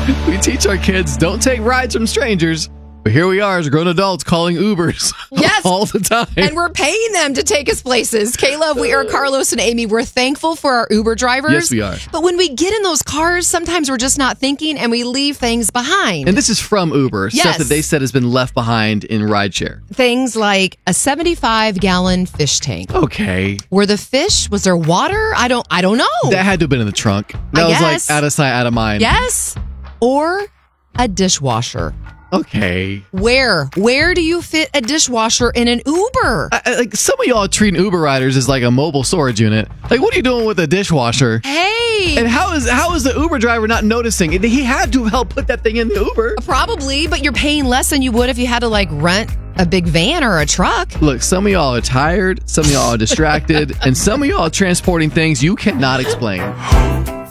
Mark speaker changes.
Speaker 1: We teach our kids don't take rides from strangers. But here we are as grown adults calling Ubers all the time.
Speaker 2: And we're paying them to take us places. Caleb, we are Carlos and Amy. We're thankful for our Uber drivers.
Speaker 1: Yes, we are.
Speaker 2: But when we get in those cars, sometimes we're just not thinking and we leave things behind.
Speaker 1: And this is from Uber, stuff that they said has been left behind in rideshare.
Speaker 2: Things like a 75-gallon fish tank.
Speaker 1: Okay.
Speaker 2: Was there water? I don't know.
Speaker 1: That had to have been in the trunk. That was like out of sight, out of mind.
Speaker 2: Yes. Or a dishwasher.
Speaker 1: Okay.
Speaker 2: Where do you fit a dishwasher in an Uber?
Speaker 1: Like some of y'all are treating Uber riders as like a mobile storage unit. Like, what are you doing with a dishwasher?
Speaker 2: Hey.
Speaker 1: And how is the Uber driver not noticing? He had to help put that thing in the Uber.
Speaker 2: Probably, but you're paying less than you would if you had to like rent a big van or a truck.
Speaker 1: Look, some of y'all are tired, some of y'all are distracted, and some of y'all are transporting things you cannot explain.